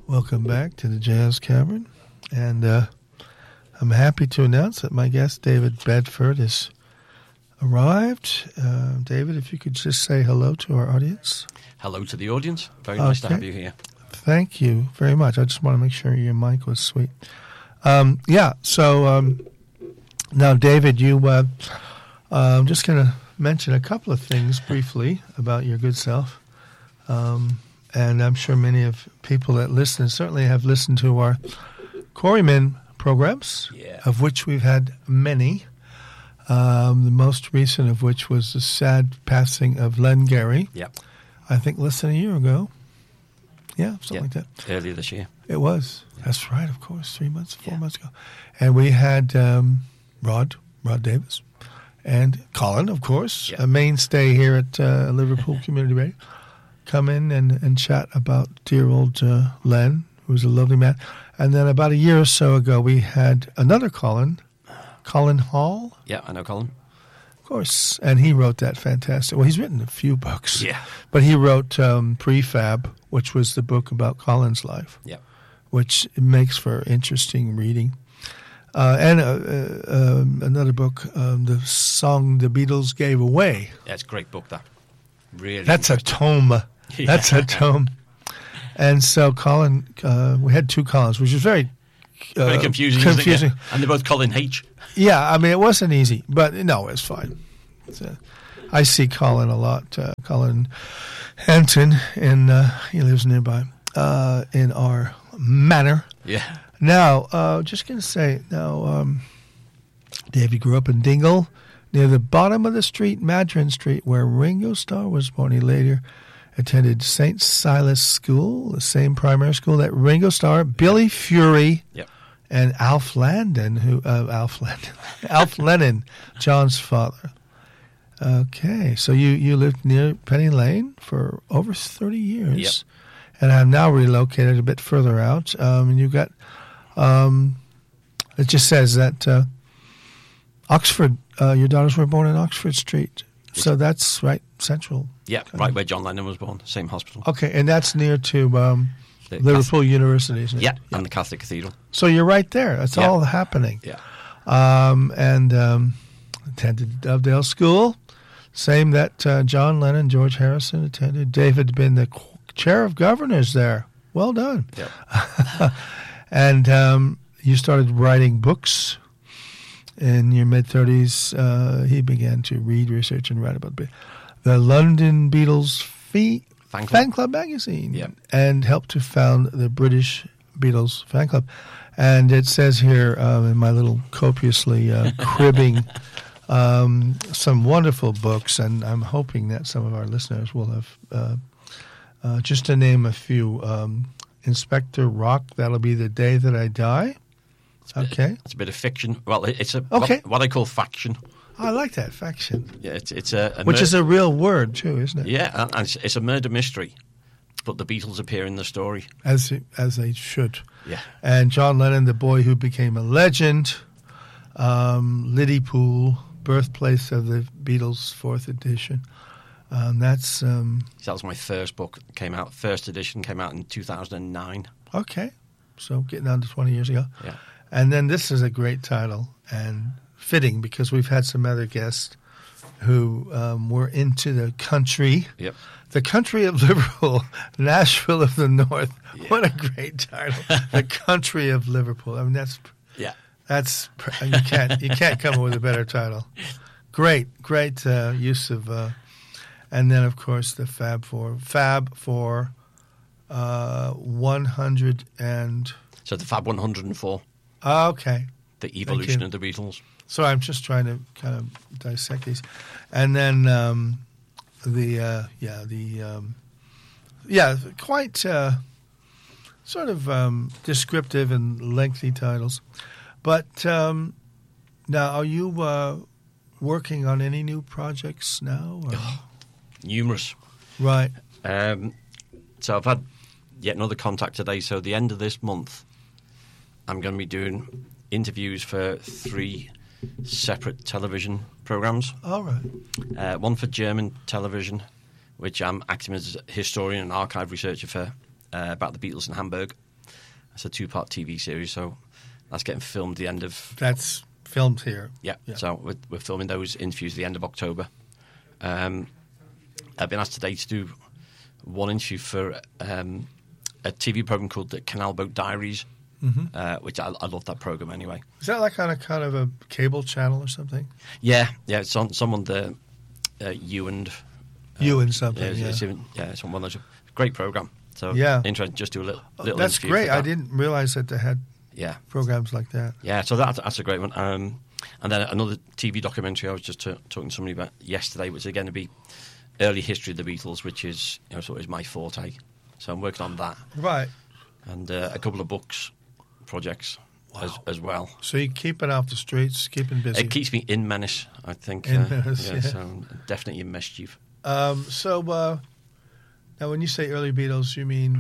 Welcome back to the Jazz Cavern, and I'm happy to announce that my guest, David Bedford, has arrived. David, if you could just say hello to our audience. Hello to the audience. Very nice to have you here. Thank you very much. I just want to make sure your mic was sweet. Now, David, you I'm just going to mention a couple of things briefly about your good self. And I'm sure many of people that listen certainly have listened to our Quarrymen programs, of which we've had many. The most recent of which was the sad passing of Len Gary. Yep. I think less than a year ago. Yeah, something like that. Earlier this year. It was. That's right, of course. 4 months ago. And we had Rod Davis, and Colin, of course, a mainstay here at Liverpool Community Radio, come in and chat about dear old Len, who was a lovely man. And then about a year or so ago, we had another Colin Hall. Yeah, I know Colin. Of course. And he wrote that fantastic... Well, he's written a few books. Yeah. But he wrote Prefab, which was the book about Colin's life. Yeah. Which makes for interesting reading. And another book, the song the Beatles Gave Away. Yeah, it's a great book, that. Really. That's a tome. Yeah. That's a tome. And so Colin, we had two Collins, which was very confusing. Confusing. And they're both Colin H. Yeah, I mean, it wasn't easy, but no, it's fine. I see Colin a lot. Colin Hanton, and he lives nearby in our manor. Yeah. Now, just going to say, David grew up in Dingle, near the bottom of the street, Madron Street, where Ringo Starr was born. He later attended St. Silas School, the same primary school that Ringo Starr, Billy Fury, and Alf Landon, Alf Lennon, John's father. Okay, so you lived near Penny Lane for over 30 years, and have now relocated a bit further out. And you've got, it just says that Oxford, your daughters were born in Oxford Street, so that's right, central. Yeah, right where John Lennon was born, same hospital. Okay, and that's near to Liverpool University, isn't it? Yeah, and the Catholic Cathedral. So you're right there. It's all happening. Yeah. And attended Dovedale School, same that John Lennon, George Harrison attended. David had been the chair of governors there. Well done. Yeah. And you started writing books in your mid-30s. He began to read, research, and write about the London Beatles Fan Club magazine, and helped to found the British Beatles Fan Club. And it says here in my little copiously cribbing some wonderful books, and I'm hoping that some of our listeners will have, just to name a few, Inspector Rock, That'll Be the Day That I Die. Okay. It's a bit of fiction. Well, it's what I call faction. I like that, faction. Yeah, it's a which is a real word too, isn't it? Yeah, and it's a murder mystery, but the Beatles appear in the story as they should. Yeah. And John Lennon, the boy who became a legend, Liverpool, birthplace of the Beatles, 4th edition. That was my first book. First edition came out in 2009. Okay, so getting on to 20 years ago. Yeah. And then this is a great title and fitting because we've had some other guests who were into the country. Yep. The country of Liverpool, Nashville of the North. Yeah. What a great title. The country of Liverpool. I mean, that's you can't come up with a better title. Great use of, and then of course the Fab for 100 and. So the Fab 104. Okay. The evolution of the Beatles. So I'm just trying to kind of dissect these, and then quite sort of descriptive and lengthy titles. But now, are you working on any new projects now? Or? Numerous. Right. So I've had yet another contact today. So the end of this month, I'm going to be doing interviews for 3 separate television programs. All right. One for German television, which I'm acting as a historian and archive researcher for, about the Beatles in Hamburg. It's a 2-part TV series, so that's getting filmed the end of... That's filmed here. Yeah. So we're filming those interviews at the end of October. I've been asked today to do one interview for a TV program called the Canal Boat Diaries, which I love that program anyway. Is that like on a kind of a cable channel or something? Yeah, it's on someone the you and something. It's on one of those. Great program. So interesting. Just do a little. That's great. I didn't realize that they had programs like that. Yeah, so that's a great one. And then another TV documentary I was just talking to somebody about yesterday, which is going to be early history of the Beatles, which is sort of my forte. So I'm working on that. Right. And a couple of books projects as well. So you're keeping off the streets, keeping busy. It keeps me in menace, I think. In menace, yeah. So definitely in mischief. So now when you say early Beatles, you mean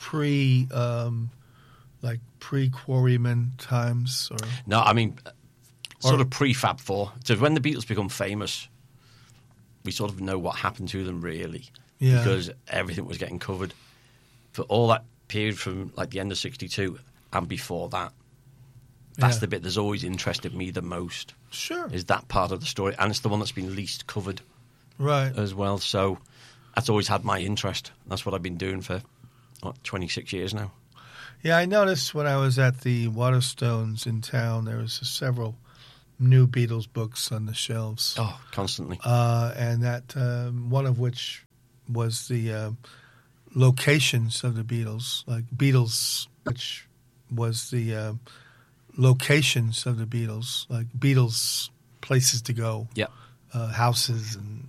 pre-Quarrymen times? Or? No, I mean sort of pre-Fab Four. So when the Beatles become famous, we sort of know what happened to them, really. Yeah. Because everything was getting covered. For all that period from like the end of 62 and before that, that's the bit that's always interested me the most. Sure. Is that part of the story. And it's the one that's been least covered. Right. As well. So that's always had my interest. That's what I've been doing for 26 years now. Yeah, I noticed when I was at the Waterstones in town, there was several new Beatles books on the shelves. Oh, constantly. And that one of which was the locations of the Beatles, like Beatles, which was the locations of the Beatles, like Beatles places to go. Yeah. Houses and